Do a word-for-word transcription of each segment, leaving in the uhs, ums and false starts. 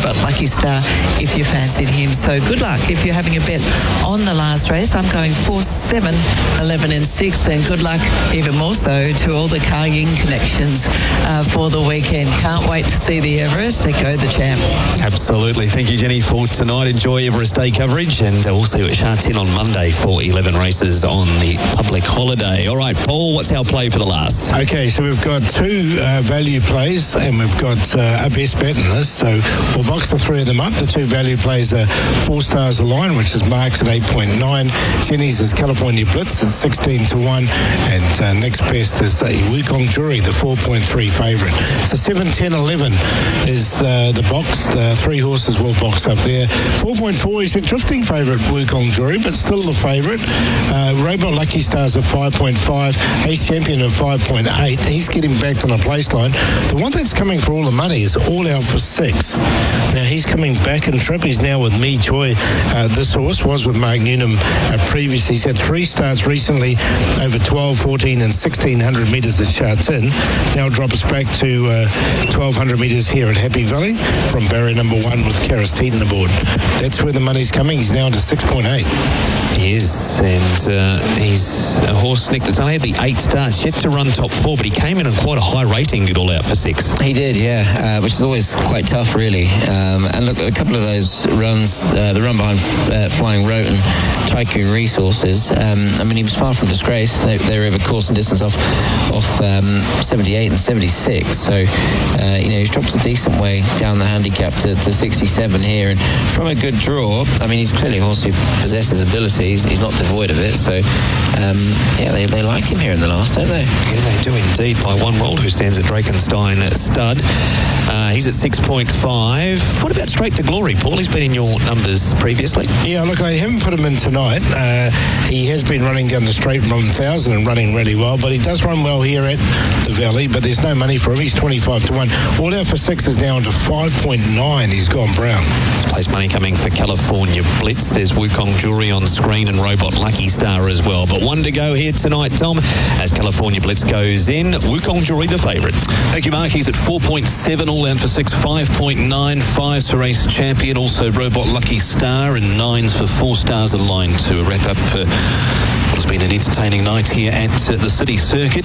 Robot Lucky Star if you fancied him. So good luck if you're having a bet on the last race. I'm going four, seven, eleven and six, and good luck even more so to all the Car Yin connections uh, for the weekend. Can't wait to see the Everest. So go the champ. Absolutely. Thank you, Jenny, for tonight. Enjoy Everest Day coverage, and we'll see you at Sha Tin on Monday for eleven races on the public holiday. All right, Paul, what's our play for the last? Okay, so we've got two uh, value plays, and we've got uh, a best bet in this. So we'll box the three of them up. The two value plays are Four Stars Align, which is Mark's at eight point nine. Jenny's is California Blitz at sixteen to one. And uh, next best is uh, Wukong Jury, the four point three favourite. So seven, ten, eleven is uh, the box. Uh, three horses will box up there. four point four is the drifting favourite, Wukong Jury, but still the favourite. Uh, Robot Lucky Stars at five point five. Ace Champion at five point eight. He's getting back on a place line. The one that's coming for all the money is All Out for six. Now he's coming back in trip. He's now with Me Choi. Uh, this horse was with Mark Newnham uh, previously. He's had three starts recently over twelve, fourteen and sixteen hundred metres at Sha Tin. Now drops back to uh, twelve hundred metres here at Happy Valley from barrier number one with Karis Teeton aboard. That's where the money's coming. He's now to six point eight. He is, and uh, he's a horse, Nick, that's only had the eight starts, yet to run top four, but he came in on quite a high rating at All Out for six. He did, yeah, uh, which is always quite tough, really. Um, and look, a couple of those runs, uh, the run behind uh, Flying Rote and Tycoon Resources, um, I mean, he was far from disgrace. They, they were over course and distance off, off um, seventy-eight and seventy-six, so, uh, you know, he's dropped a decent way down the handicap to, to sixty-seven here, and from a good draw, I mean, he's clearly a horse who possesses ability. He's, he's not devoid of it, so um, yeah, they, they like him here in the last, don't they? Yeah, they do indeed, by one world, who stands at Drakenstein Stud. Uh, he's at six point five. What about Straight to Glory, Paul? He's been in your numbers previously. Yeah, look, I haven't put him in tonight. Uh, he has been running down the straight one thousand and running really well, but he does run well here at the Valley, but there's no money for him. He's twenty-five to one. All Out for six is now into five point nine. He's gone brown. There's place money coming for California Blitz. There's Wukong Jury on screen and Robot Lucky Star as well. But one to go here tonight, Tom, as California Blitz goes in. Wukong Jury, the favourite. Thank you, Mark. He's at four point seven. All Out for six, five point nine. Fives for Ace Champion, also Robot Lucky Star, and nines for Four Stars Aligned to wrap up uh, what has been an entertaining night here at uh, the City Circuit.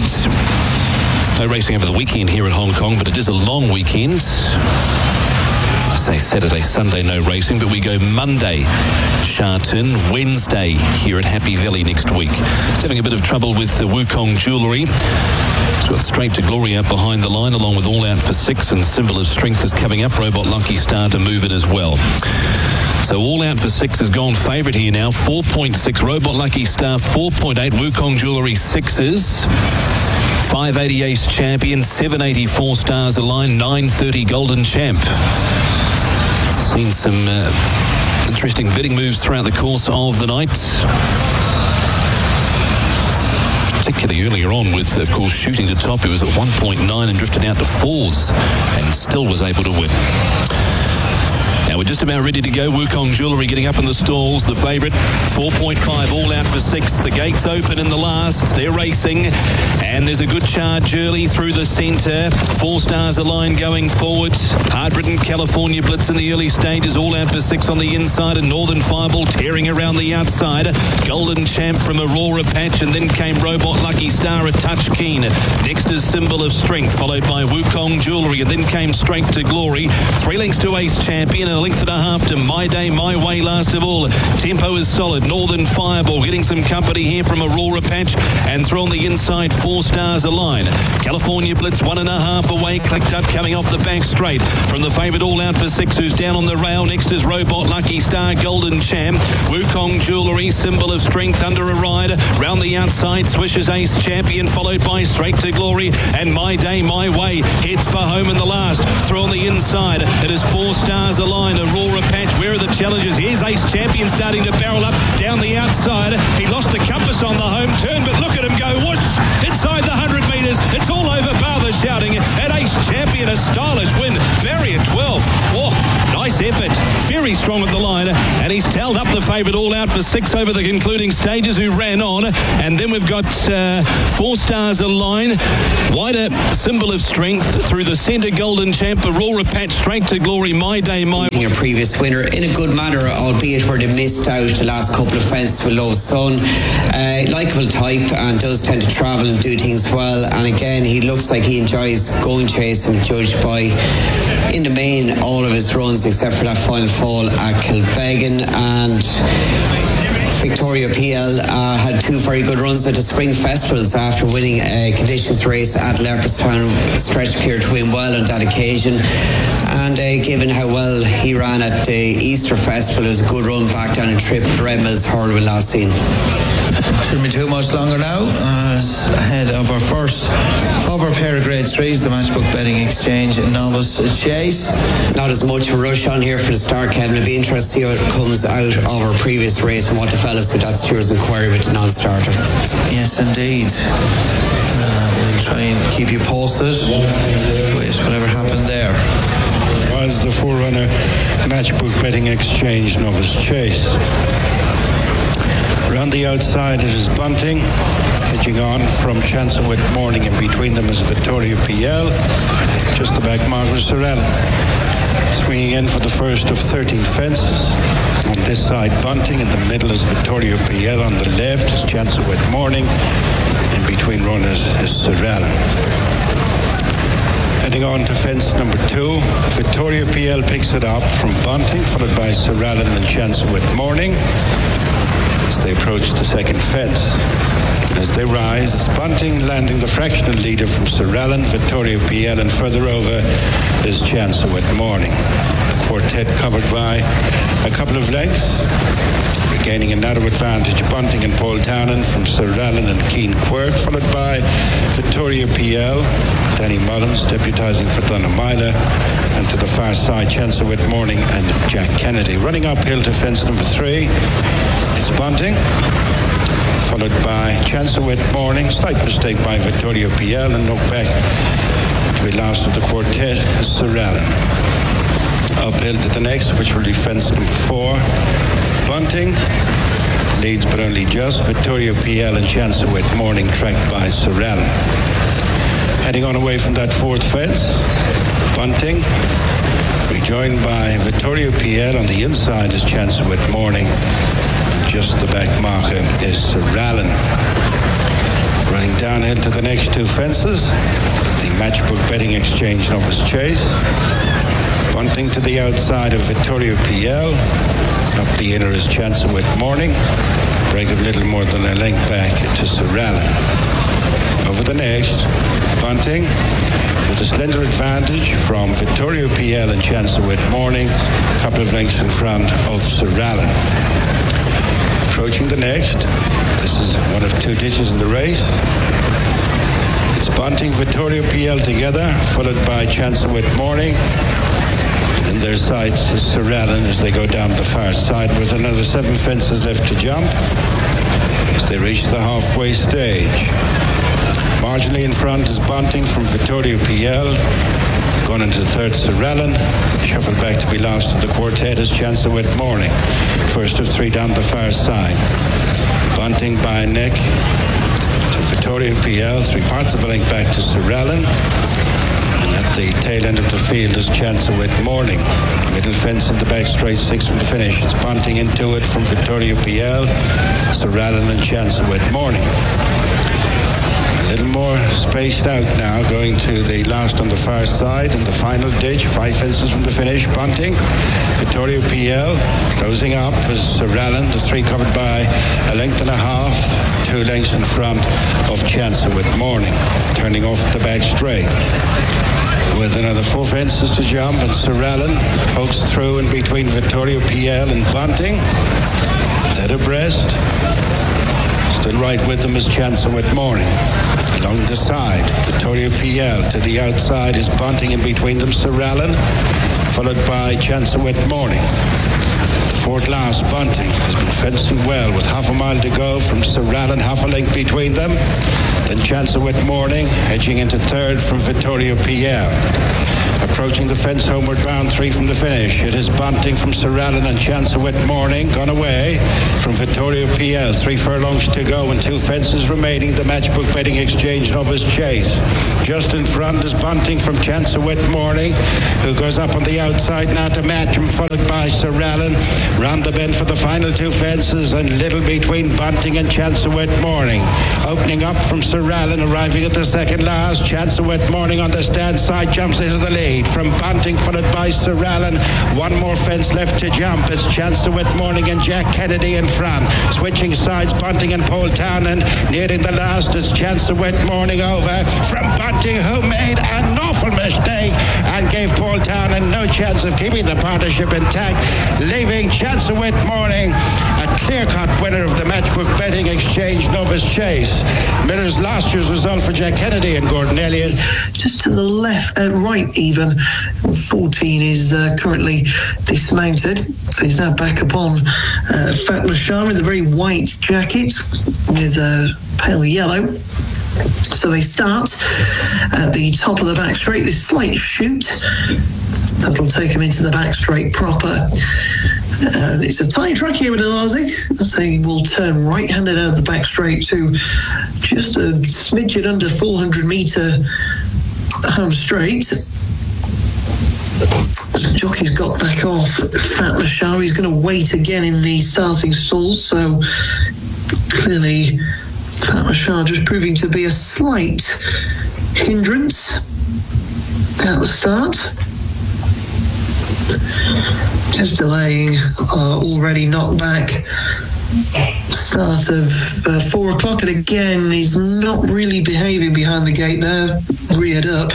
No racing over the weekend here at Hong Kong, but it is a long weekend. I say Saturday, Sunday, no racing, but we go Monday, Sha Tin, Wednesday here at Happy Valley next week. It's having a bit of trouble with the Wukong Jewellery. It's got Straight to Glory out behind the line, along with All Out for six, and Symbol of Strength is coming up. Robot Lucky Star to move it as well. So All Out for six has gone favourite here now, four point six. Robot Lucky Star, four point eight. Wukong Jewellery, sixes. five eighty Ace Champion, seven eighty Four Stars Align, nine thirty Golden Champ. Seen some uh, interesting betting moves throughout the course of the night. Particularly earlier on with, of course, Shooting to Top. It was at one point nine and drifted out to fours and still was able to win. Now we're just about ready to go. Wukong Jewellery getting up in the stalls. The favourite, four point five, All Out for six. The gates open in the last. They're racing. And there's a good charge early through the centre. Four Stars Aligned going forward. Hard-ridden California Blitz in the early stages. All Out for six on the inside. And Northern Fireball tearing around the outside. Golden Champ from Aurora Patch. And then came Robot Lucky Star, a touch keen. Next is Symbol of Strength, followed by Wukong Jewellery. And then came Straight to Glory. Three lengths to Ace Champion. And a length and a half to My Day, My Way last of all. Tempo is solid. Northern Fireball getting some company here from Aurora Patch. And through on the inside, Four Stars Align. California Blitz one and a half away. Clicked up, coming off the back straight. From the favourite All Out for six, who's down on the rail. Next is Robot Lucky Star, Golden Champ. Wukong Jewellery, Symbol of Strength under a ride. Round the outside, Swishes Ace Champion, followed by Straight to Glory. And My Day, My Way heads for home in the last. Through on the inside, it is Four Stars Align. Aurora Patch, where are the challenges? Here's Ace Champion starting to barrel up down the outside. He lost the compass on the home turn, but look at him go whoosh inside the one hundred metres. It's all over, bar the shouting. And Ace Champion, a stylish win. Barrier twelve. Oh, nice effort. Very very strong at the line, and he's tailed up the favourite all out for six over the concluding stages, who ran on. And then we've got uh, Four Stars Align, wider symbol of strength through the centre, Golden Champ, Aurora Patch, Straight to Glory, My Day, My... A previous winner in a good manner, albeit where they missed out the last couple of fences with Low Sun. Uh, likeable type and does tend to travel and do things well, and again he looks like he enjoys going chasing, judged by in the main all of his runs except for that final fall at Kilbeggan. And Victoria P L uh, had two very good runs at the Spring Festivals after winning a conditions race at Leopardstown. Stretched clear to win well on that occasion, and uh, given how well he ran at the Easter Festival, it was a good run back down in trip at Red Mills Hurlwell last season. Shouldn't be too much longer now, uh, ahead of our first of our pair of grade threes, the Matchbook Betting Exchange Novice Chase. Not as much of a rush on here for the start, Kevin. It'll be interesting to see how it comes out of our previous race and what develops with that stewards inquiry with the non-starter. Yes, indeed. Uh, we'll try and keep you posted with whatever happened there. Was the forerunner Matchbook Betting Exchange Novice Chase. Around the outside it is Bunting, edging on from Chancellor Morning, and between them is Victoria P L, just the back Margaret Sorrell. Swinging in for the first of thirteen fences. On this side Bunting, in the middle is Victoria P L, on the left is Chancellor Morning, in between runners is Sorrell. Heading on to fence number two, Victoria P L picks it up from Bunting, followed by Sorrellen and Chancellor Morning. As they approach the second fence. As they rise, it's Bunting landing the fractional leader from Sorrellen, Victoria P L, and further over is Chancellor Morning. The quartet covered by a couple of lengths, regaining another advantage. Bunting and Paul Townend from Sorrellen and Keen Quirk, followed by Victoria P L, Danny Mullins deputising for Dunamila, and to the far side Chancellor Morning and Jack Kennedy. Running uphill to fence number three, it's Bunting, followed by Chancellor Morning. Slight mistake by Victoria P L, and knocked back to be last of the quartet is Sorrellen. Uphill to the next, which will be fence number four. Bunting leads but only just. Victoria P L and Chancellor Morning tracked by Sorrellen. Heading on away from that fourth fence, Bunting, rejoined by Victoria P L. On the inside is Chancellor Morning. Just the back marker is Sorrellen. Running downhill to the next two fences, the Matchbook Betting Exchange Novice Chase. Bunting to the outside of Victoria P L. Up the inner is Chancellor Morning. Break of little more than a length back to Sorrellen. Over the next, Bunting with a slender advantage from Victoria P L and Chancellor Morning, a couple of lengths in front of Sorrellen. Approaching the next, this is one of two ditches in the race. It's Bunting, Victoria P L together, followed by Chancellor Morning. And their sights is Sorrellen as they go down the far side with another seven fences left to jump as they reach the halfway stage. Marginally in front is Bunting from Victoria P L. Gone into third, Sorrellen. Shuffled back to be last of the quartet is Chancellor Morning. First of three down the far side. Bunting by a neck to Victoria P L. Three parts of a length back to Sorrellen. And at the tail end of the field is Chancellor Morning. Middle fence in the back straight, six from the finish. It's Bunting into it from Victoria P L. Sorrellen and Chancellor Morning. A little more spaced out now, going to the last on the far side and the final ditch, five fences from the finish. Bunting, Victoria P L, closing up is Sorrellen, the three covered by a length and a half, two lengths in front of Chancellor Morning, turning off the back straight. With another four fences to jump, and Sorrellen pokes through in between Victoria P L and Bunting. Dead abreast. Still right with them is Chancellor Morning. Along the side, Victoria P L. To the outside is Bunting, in between them Sorrellen, followed by Chancellor Morning. The fourth last, Bunting, has been fencing well with half a mile to go from Sorrellen, half a length between them. Then Chancellor Morning, edging into third from Victoria P L. approaching the fence, homeward bound, three from the finish. It is Bunting from Sir Alan and Chance of Wet Morning, gone away from Vittorio P L. Three furlongs to go and two fences remaining. The Matchbook Betting Exchange Novice Chase. Just in front is Bunting from Chance of Wet Morning, who goes up on the outside now to match him, followed by Sir Alan. Round the bend for the final two fences, and little between Bunting and Chance of Wet Morning. Opening up from Sir Alan, arriving at the second last. Chance of Wet Morning on the stand side jumps into the lead. From Bunting, followed by Sir Alan. One more fence left to jump. It's Chance of Wet Morning and Jack Kennedy in front. Switching sides, Bunting and Paul Townend. Nearing the last, it's Chance of Wet Morning over. From Bunting, who made an awful mistake and gave Paul Townend no chance of keeping the partnership intact, leaving Chance of Wet Morning a clear-cut winner of the Matchbook Betting Exchange Novice Chase. Mirrors last year's result for Jack Kennedy and Gordon Elliott. Just to the left, uh, right even, fourteen is uh, currently dismounted. So he's now back upon uh, Fatma Shah in the very white jacket with uh, pale yellow. So they start at the top of the back straight, this slight shoot that'll take them into the back straight proper. And it's a tight track here with Elazic, as they will turn right-handed out the back straight to just a smidgen under four hundred metre home straight. The jockey's got back off Fatma Shah. He's going to wait again in the starting stalls, so clearly Fatma Shah just proving to be a slight hindrance at the start. Just delaying uh, already knocked back start of uh, four o'clock, and again he's not really behaving behind the gate there, reared up.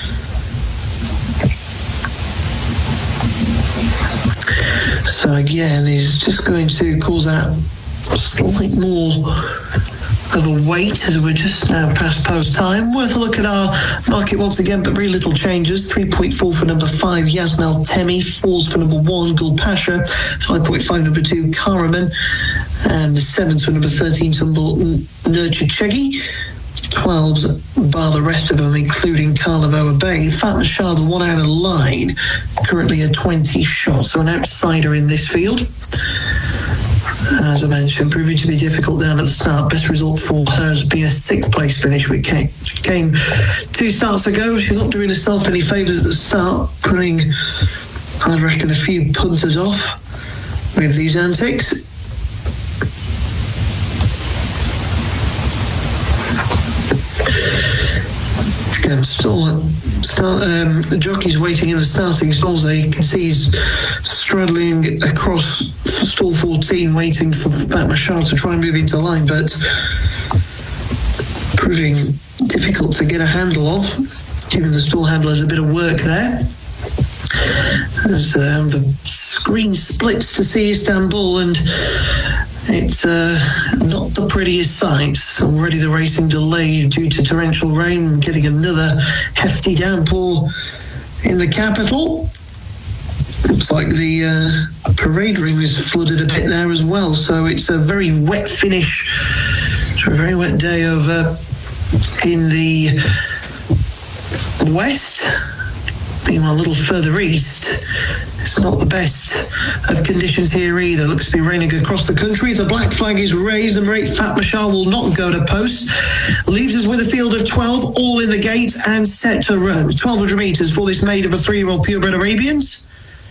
So again he's just going to cause that slight more of a wait as we're just now past post time. Worth a look at our market once again, but very little changes. three point four for number five, Yasmel Temi. Fours for number one, Gul Pasha. five point five, number two, Karaman. And sevens for number thirteen, Tumble Nurture Cheggy. twelves, bar the rest of them, including Carlavoa Bay. Fatma Shah, the one out of line, currently a twenty shot, so an outsider in this field. As I mentioned, proving to be difficult down at the start. Best result for her has been a sixth place finish, which came, came two starts ago. She's not doing herself any favours at the start, putting, I reckon, a few punters off with these antics. Again, still, start, um, the jockey's waiting in the starting stalls there. You can see he's straddling across stall fourteen, waiting for Fatma Shah to try and move into line, but proving difficult to get a handle of, giving the stall handlers a bit of work there. As uh, the screen splits to see Istanbul, and it's uh, not the prettiest sight. Already the racing delayed due to torrential rain, getting another hefty downpour in the capital. Looks like the uh, parade ring is flooded a bit there as well, so it's a very wet finish to a very wet day over in the west. Meanwhile, a little further east, it's not the best of conditions here either. Looks to be raining across the country. The black flag is raised. Number eight, Fatma Shah, will not go to post. Leaves us with a field of twelve, all in the gate and set to run. twelve hundred metres for this maid of a three-year-old purebred Arabians.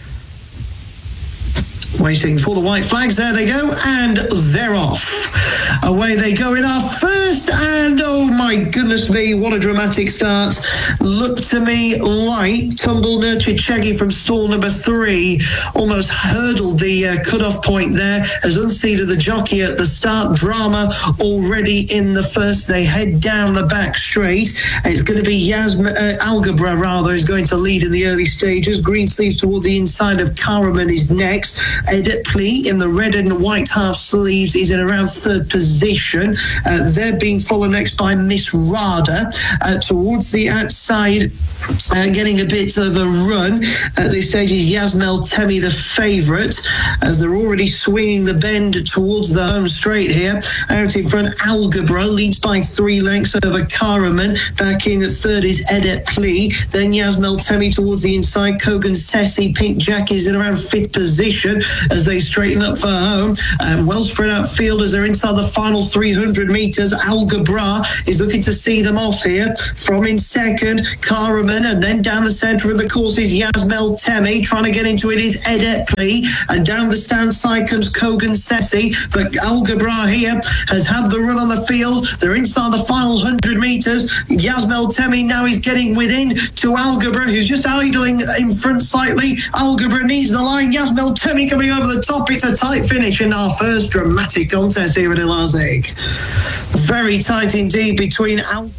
Waiting for the white flags. There they go, and they're off. Away they go in our first, and oh my goodness me, what a dramatic start. Looked to me like Tumble Nurture Cheggy from stall number three almost hurdled the uh, cut-off point there, as unseated the jockey at the start. Drama already in the first. They head down the back straight. It's going to be Yasmin uh, Algebra rather is going to lead in the early stages. Green sleeves toward the inside of Karaman is next. Ed Plea in the red and white half sleeves is in around third position. Uh, they're being followed next by Miss Rada. Uh, towards the outside Uh, getting a bit of a run at this stage is Yasmel Temi, the favourite, as they're already swinging the bend towards the home straight here. Out in front, Algebra leads by three lengths over Karaman. Back in at third is Edet Pli. Then Yasmel Temi towards the inside. Kogan Sessi, Pink Jack is in around fifth position as they straighten up for home. And well spread out fielders are inside the final three hundred metres. Algebra is looking to see them off here. From in second, Karaman, and then down the centre of the course is Yasmel Temi. Trying to get into it is Edet Pli, and down the stand side comes Kogan Sessi. But Algebra here has had the run on the field. They're inside the final one hundred metres. Yasmel Temi now is getting within to Algebra, who's just idling in front slightly. Algebra needs the line. Yasmel Temi coming over the top. It's a tight finish in our first dramatic contest here at Elazig. Very tight indeed between Al.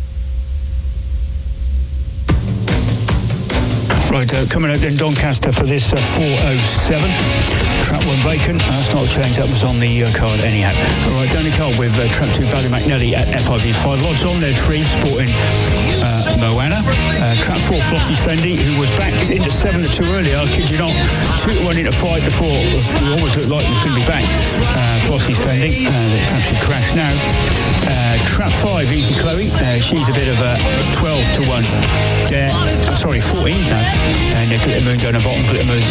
Right, uh, coming out then Doncaster for this uh, four oh seven. Trap one vacant. Uh, that's not changed. That was on the uh, card anyhow. All right, Danny Cole with uh, Trap two Ballymacnelly at F I V five. Lots on there. Tree sporting uh, Moana. Uh, trap four Flossie's Fendi, who was back into seven to two earlier. I kid you not. Two to one into five before. We always looked like he was going to be back. Uh, Flossie's Fendi. Uh, it's actually crashed now. Uh, trap five Easy Chloe. Uh, she's a bit of a twelve to one. There. Uh, sorry, fourteen now. And uh, Glitter Moon going to bottom. Glitter Moon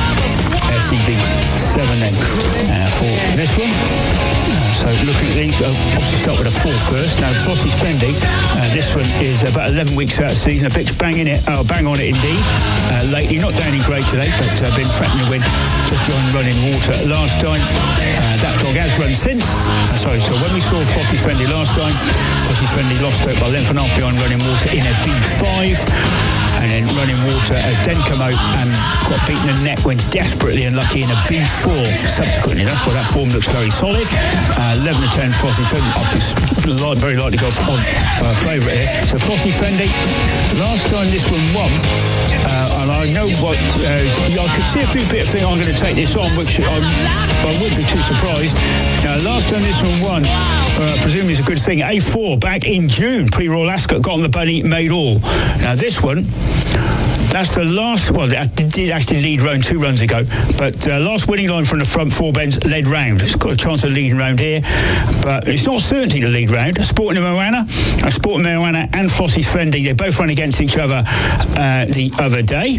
S E B seven then uh, for this one. Uh, so looking at these, I'll obviously start with a four first. Now Flossie's Fendi, uh, this one is about eleven weeks out of season. A bit's bang in it, oh, bang on it indeed. Uh, lately, not down in grade today, but uh, been threatening to win just beyond running water last time. Uh, that dog has run since. Uh, sorry, so when we saw Flossie's Fendi last time, Flossie's Fendi lost out by length and a half behind running water in a B five. And then running water as Den come out and got beaten in the neck when desperately unlucky in a B four subsequently. That's why that form looks very solid. Uh, eleven to ten Flossie's Fendi. Obviously, very likely to go on uh, favourite here. So Flossie's Fendi, last time this one won, uh, and I know what, uh, I could see a few bit of thing I'm going to take this on, which I, I wouldn't be too surprised. Now, last time this one won, uh, presumably it's a good thing, A four back in June, pre-Royal Ascot, got on the bunny, made all. Now this one, that's the last, well, it did actually lead round two runs ago, but uh, last winning line from the front four bends led round. It's got a chance of leading round here, but it's not certainty to lead round. Sporting Moana, uh, Sporting Moana and Flossie's Fendi, they both run against each other uh, the other day.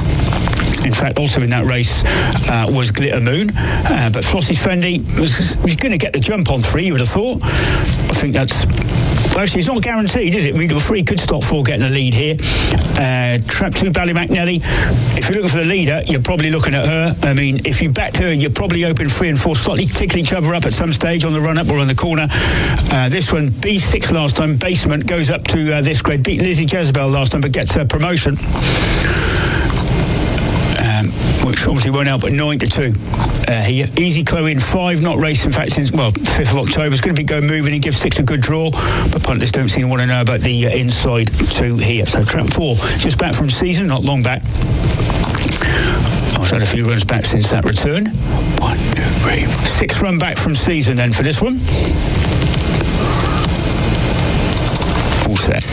In fact, also in that race uh, was Glitter Moon, uh, but Flossie's Fendi was, was going to get the jump on three, you would have thought. I think that's... Well, actually, it's not guaranteed, is it? I mean, the three could stop four getting a lead here. Uh, Trap two Ballymacnelly. If you're looking for the leader, you're probably looking at her. I mean, if you backed her, you're probably open three and four, slightly tickle each other up at some stage on the run-up or on the corner. Uh, this one, B six last time, Basement, goes up to uh, this grade. Beat Lizzie Jezebel last time, but gets a promotion. Um, which obviously won't help, but nine to two. Uh, here, Easy Chloe in five, not raced in fact since, well, fifth of October. It's going to be go moving and give six a good draw, but punters don't seem to want to know about the uh, inside two here. So trap four, just back from season, not long back. I've had a few runs back since that return. One, two, three, four. Six run back from season then for this one. All set.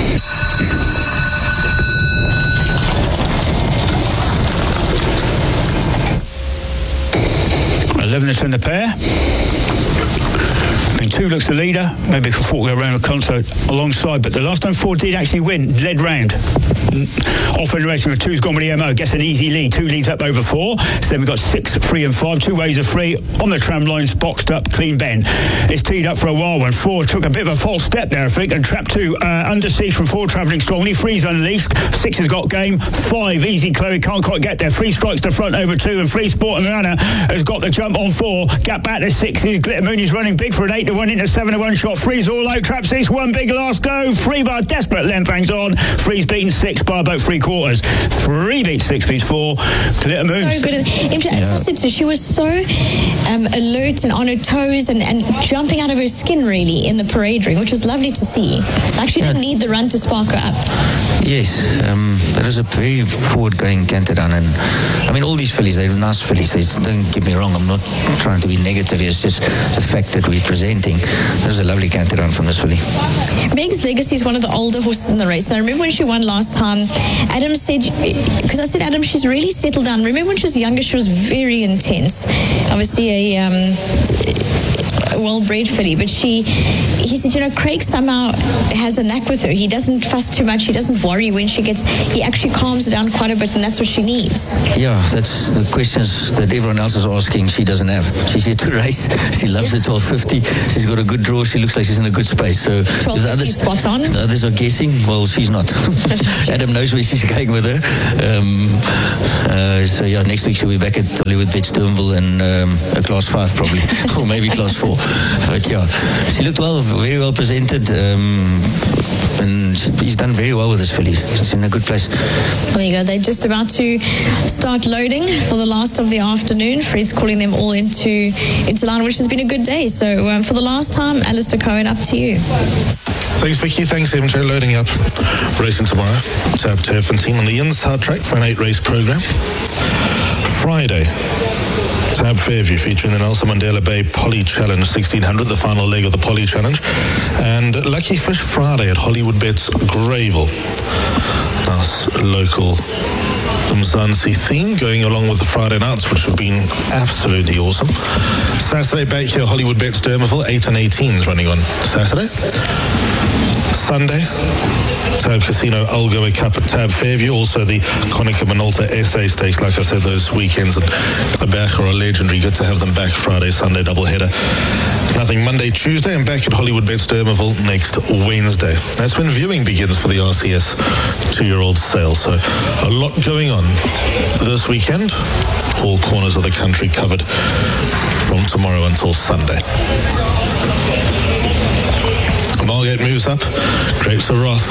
eleven to ten the pair. I mean, two looks the leader. Maybe if four go around a concert alongside, but the last time four did actually win, led round. Off in the racing with two's gone with the M O, gets an easy lead. Two leads up over four. So then we've got six, three and five. Two ways of three on the tram lines, boxed up, clean bend. It's teed up for a while when four took a bit of a false step there, I think, and trap two uh, under siege from four, travelling strongly. Three's unleashed. Six has got game. Five, Easy Chloe can't quite get there. Three strikes to front over two, and three Sporting Moana has got the jump on four. Gap back to six. Glitter Moon is running big for an eight to one into seven to one shot. Three's all out. Trap six, one big last go. Three bar desperate length hangs on. Three's beaten six by about three quarters. Three beats six beats four. Glitter Moon. So good. As I said to her, she was so um, alert and on her toes and, and jumping out of her skin really in the parade ring, which was lovely to see. Like she didn't need the run to spark her up. Yes, um, that is a very forward-going canter run, and I mean all these fillies, they're nice fillies. They, don't get me wrong, I'm not trying to be negative. It's just the fact that we're presenting. There's a lovely canter run from this filly. Meg's Legacy is one of the older horses in the race. I remember when she won last time. time, Adam said, because I said, Adam, she's really settled down. Remember when she was younger, she was very intense. Obviously a um, well-bred filly, but she, he said, you know, Craig somehow has a knack with her. He doesn't fuss too much. He doesn't worry when she gets, he actually calms her down quite a bit, and that's what she needs. Yeah, that's the questions that everyone else is asking. She doesn't have. She's here to race. She loves the twelve fifty. She's got a good draw. She looks like she's in a good space. So the others, spot on. The others are guessing. Well, she's not. Adam knows where she's going with her. Um, uh, so yeah, next week she'll be back at Hollywood Bet Sturmville and um, a class five probably, or maybe class four. But yeah, she looked well, very well presented, um, and he's done very well with his fillies. She's in a good place. Well, there you go. They're just about to start loading for the last of the afternoon. Fred's calling them all into into line, which has been a good day. So um, for the last time, Alistair Cohen, up to you. Thanks, Vicky. Thanks, M J. Loading up. Racing tomorrow. Tab Turf and team on the inside track for an eight-race program. Friday. Tab Fairview featuring the Nelson Mandela Bay Poly Challenge sixteen hundred, the final leg of the Poly Challenge. And Lucky Fish Friday at Hollywood Bet's Greyville. Nice local Mzansi theme going along with the Friday nights, which have been absolutely awesome. Saturday back here, Hollywood Bet's Dermaville, eight and eighteen is running on Saturday. Sunday, Tab Casino Algoa Cup at Tab Fairview, also the Konica Minolta S A Stakes. Like I said, those weekends at the back are legendary. Good to have them back Friday, Sunday doubleheader. Nothing Monday, Tuesday, and back at Hollywood Bet's Dermaville next Wednesday. That's when viewing begins for the R C S two-year-old sale. So a lot going on this weekend. All corners of the country covered from tomorrow until Sunday. Margate moves up. Grapes of Wrath.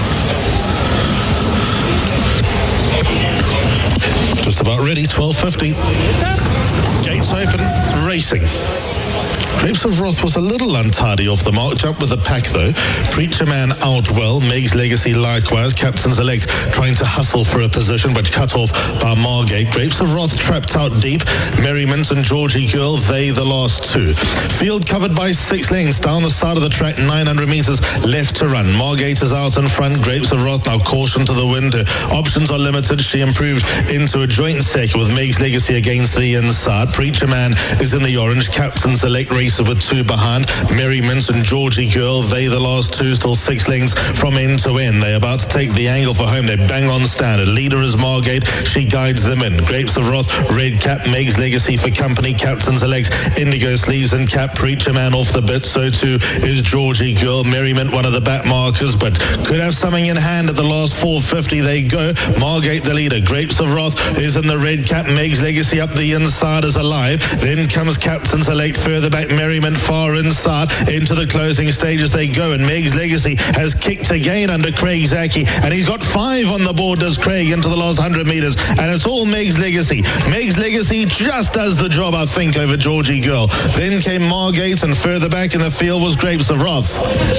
Just about ready. twelve fifty. Gates open. Racing. Grapes of Wrath was a little untidy off the mark. Jumped with the pack though. Preacher Man out well. Meg's Legacy likewise. Captain's Elect trying to hustle for a position but cut off by Margate. Grapes of Wrath trapped out deep. Merriment and Georgie Girl, they the last two. Field covered by six lanes down the side of the track. nine hundred metres left to run. Margate is out in front. Grapes of Wrath now caution to the wind. Her options are limited. She improved into a joint second with Meg's Legacy against the inside. Preacher Man is in the orange. Captain's Elect races with two behind. Merriment and Georgie Girl, they the last two, still six lengths from end to end. They're about to take the angle for home. They bang on standard. Leader is Margate. She guides them in. Grapes of Wrath, Red Cap, Meg's Legacy for company. Captain's Elect, Indigo Sleeves and Cap. Preacher Man off the bit. So too is Georgie Girl. Merriment, one of the back markers, but could have something in hand at the last four fifty. They go. Margate the leader. Grapes of Wrath is in the Red Cap. Meg's Legacy up the inside is alive. Then comes Captain's Elect further back. Merriment far inside. Into the closing stages they go, and Meg's Legacy has kicked again under Craig Zaki, and he's got five on the board, does Craig, into the last one hundred metres, and it's all Meg's Legacy. Meg's Legacy just does the job, I think, over Georgie Girl. Then came Margate, and further back in the field was Grapes of Wrath.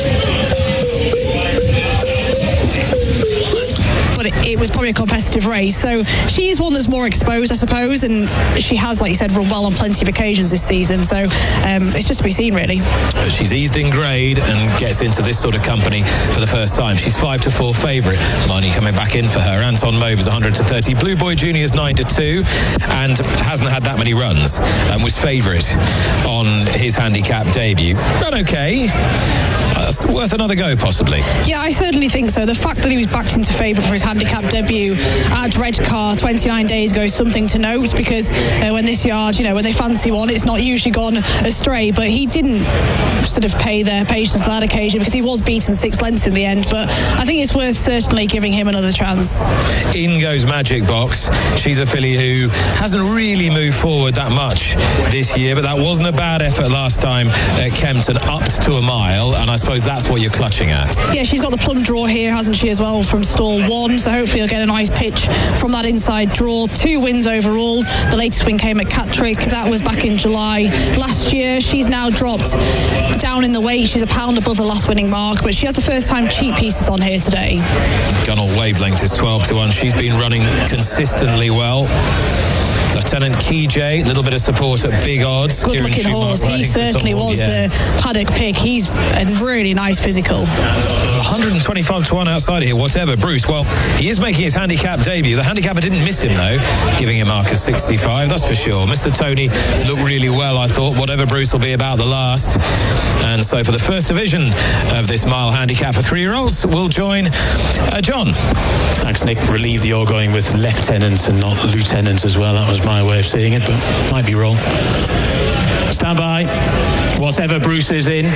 But it, it was probably a competitive race. So she is one that's more exposed, I suppose, and she has, like you said, run well on plenty of occasions this season. So um, it's just to be seen, really. But she's eased in grade and gets into this sort of company for the first time. She's five to four favourite. Marnie coming back in for her. Anton Mauve is one hundred to thirty. Blue Boy Junior is nine to two and hasn't had that many runs and was favourite on his handicap debut. Run okay. Uh, worth another go, possibly. Yeah, I certainly think so. The fact that he was backed into favour for his handicap debut at Redcar twenty-nine days ago is something to note, because uh, when this yard, you know, when they fancy one, it's not usually gone astray. But he didn't sort of pay their patience on that occasion, because he was beaten six lengths in the end. But I think it's worth certainly giving him another chance. In goes Magic Box. She's a filly who hasn't really moved forward that much this year, but that wasn't a bad effort last time at Kempton, up to a mile, and I suppose that's what you're clutching at. Yeah, she's got the plum draw here, hasn't she, as well, from stall one, so hopefully you'll get a nice pitch from that inside draw. Two wins overall. The latest win came at Catterick. That was back in July last year. She's now dropped down in the weight. She's a pound above the last winning mark, but she has the first time cheap pieces on here today. Gunnell Wavelength is twelve to one. She's been running consistently well. Lieutenant Key J, a little bit of support at big odds. Good Kieran looking Schumacher horse. He riding for certainly Tom Hall, was yeah. the paddock pick. He's a really nice physical. one twenty-five to one outside here, whatever. Bruce, well, he is making his handicap debut. The handicapper didn't miss him, though, giving him Marcus sixty-five, that's for sure. Mister Tony looked really well, I thought. Whatever Bruce will be about the last. And so for the first division of this mile handicap for three-year-olds, we'll join uh, John. Thanks, Nick. Relieved you're going with lieutenants and not lieutenants as well. That was my way of seeing it, but might be wrong. Stand by. Whatever Bruce is in.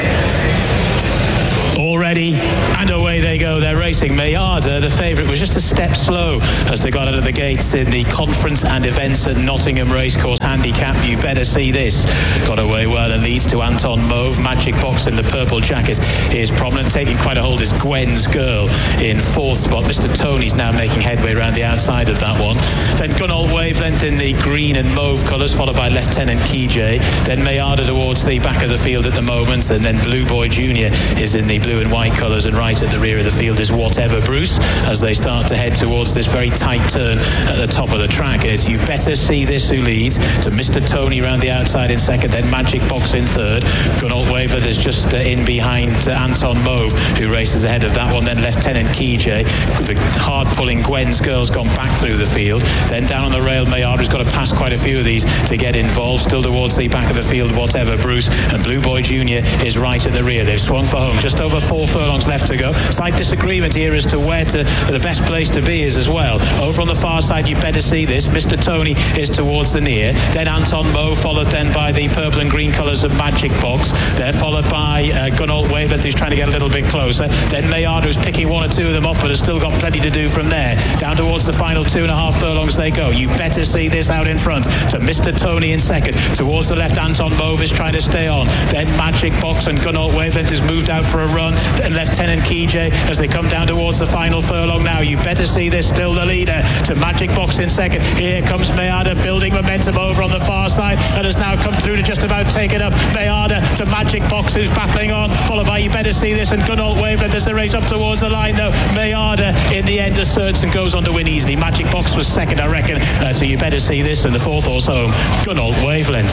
All ready, and away they go. They're racing. Mayada, the favourite, was just a step slow as they got out of the gates in the conference and events at Nottingham Racecourse handicap. You better see this. Got away well and leads to Anton Mauve. Magic Box in the purple jacket is prominent. Taking quite a hold is Gwen's Girl in fourth spot. Mister Tony's now making headway around the outside of that one. Then Gunnall Wavelength in the green and mauve colours, followed by Lieutenant Key J. Then Mayada towards the back of the field at the moment, and then Blue Boy Junior is in the blue and white colours, and right at the rear of the field is Whatever Bruce as they start to head towards this very tight turn at the top of the track. It's You Better See This who leads, to Mister Tony round the outside in second, then Magic Box in third. Gunnall Wavelength is just uh, in behind uh, Anton Mauve, who races ahead of that one. Then Lieutenant Key J, the hard pulling Gwen's Girl's gone back through the field. Then down on the rail, Mayada's got to pass quite a few of these to get involved. Still towards the back of the field, Whatever Bruce, and Blue Boy Junior is right at the rear. They've swung for home. Just over four furlongs left to go. Slight disagreement here as to where to, the best place to be is as well. Over on the far side, You Better See This. Mister Tony is towards the near. Then Anton Mauve, followed then by the purple and green colours of Magic Box. They're followed by uh, Gunnall Wavelength, who's trying to get a little bit closer. Then Mayada, who's picking one or two of them up, but has still got plenty to do from there. Down towards the final two and a half furlongs they go. You Better See This out in front to Mister Tony in second. Towards the left, Anton Mauve is trying to stay on. Then Magic Box and Gunnall Wavelength has moved out for a run. Then Lieutenant Key J as they come down towards the final furlong now. You Better See This, still the leader, to Magic Box in second. Here comes Mayada, building momentum over on the far side, and has now come through to just about take it up. Mayada to Magic Box, who's battling on, followed by You Better See This and Gunnall Wavelength as they race up towards the line though. Mayada in the end asserts and goes on to win easily. Magic Box was second, I reckon, uh, to You Better See This, and the fourth horse home, Gunnall Wavelength.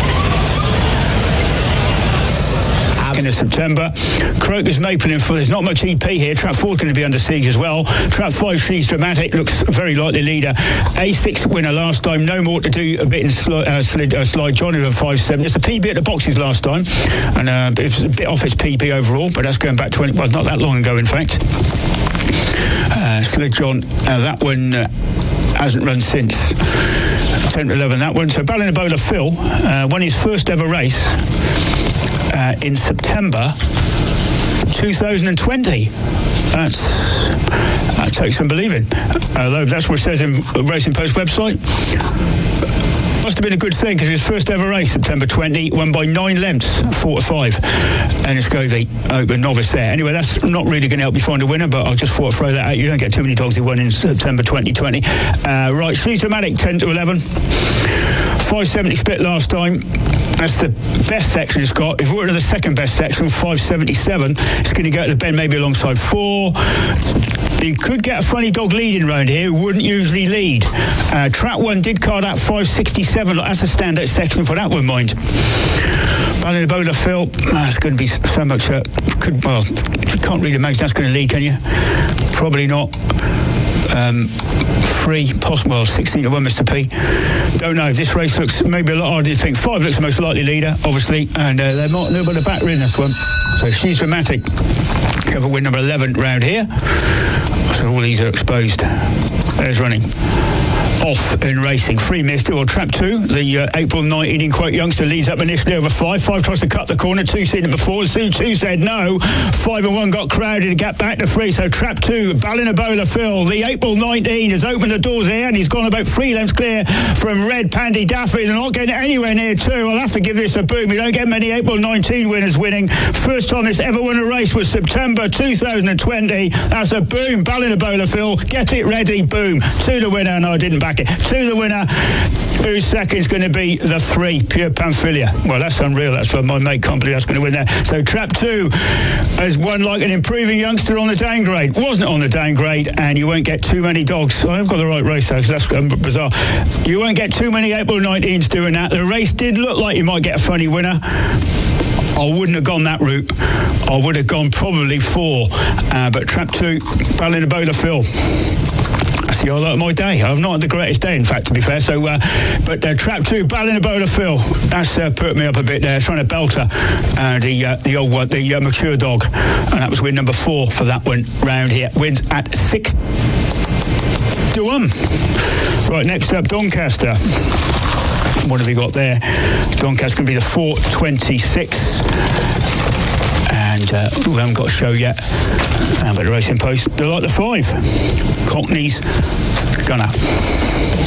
End of September. Crocus Mapling, for there's not much E P here. Trap four is going to be under siege as well. Trap five, She's Dramatic, looks very likely leader. A six winner last time. No more to do a bit in sli- uh, slid, uh, Slide Johnny with five seven. It's a P B at the boxes last time, and uh, it was a bit off its P B overall, but that's going back twenty. Well, not that long ago, in fact. Uh, Slid John, uh, that one uh, hasn't run since ten to eleven. That one. So Ballinabola Phil uh, won his first ever race Uh, in September two thousand twenty. That's, that takes some believing. Although that's what it says in Racing Post website. Must have been a good thing because his first ever race, September twentieth, won by nine lengths, four to five. And it's go the Open Novice there. Anyway, that's not really going to help you find a winner, but I just thought I'd throw that out. You don't get too many dogs who won in September twenty twenty. Uh, right, She's Dramatic, ten to eleven. five seventy split last time. That's the best section it's got. If we're in the second best section, five seventy-seven, it's going to go to the bend maybe alongside four. You could get a funny dog leading round here who wouldn't usually lead. Uh, track one did card out five sixty-seven. That's a standout section for that one, mind. Ballinabola Phil, that's going to be so much. Uh, could, well, you can't read the mags. That's going to lead, can you? Probably not. Um, three, possible, well, sixteen to one, Mister P. Don't know. This race looks maybe a lot harder than you think. Five looks the most likely leader, obviously, and uh, they're not nobody back in this one. So She's Dramatic. Cover win number eleven round here. So all these are exposed. There's running. Off in racing. Free missed it, or trap two. The uh, April nineteenth in quote youngster leads up initially over five. Five tries to cut the corner. Two seen it before. Two, two said no. Five and one got crowded to get back to three. So trap two. Ballinabola Phil. The April nineteenth has opened the doors here and he's gone about three lengths clear from Red Pandy Daffy. They're not getting anywhere near two. I'll have to give this a boom. We don't get many April nineteenth winners winning. First time this ever won a race was September two thousand twenty. That's a boom. Ballinabola Phil. Get it ready. Boom. Two to winner, and I didn't back back it. To the winner, whose second's going to be the three, Pure Pamphylia. Well, that's unreal. That's what my mate can't believe that's going to win there. So trap two has won like an improving youngster on the downgrade. Wasn't on the downgrade, and you won't get too many dogs. I've got the right race, though, because that's um, bizarre. You won't get too many April nineteens doing that. The race did look like you might get a funny winner. I wouldn't have gone that route. I would have gone probably four. Uh, but trap two, Ballinabola Phil. That's the highlight of my day. I'm not had the greatest day, in fact, to be fair. So, uh, but uh, trap two, Ballinabola Phil. That's uh, put me up a bit there, trying to belter uh, the uh, the old one, the uh, mature dog, and that was win number four for that one round here. Wins at six to one. Right, next up, Doncaster. What have we got there? Doncaster can be the four twenty-six. And uh, we haven't got a show yet. Uh, but the Racing Post, they're like the five. Cockneys, Gunner.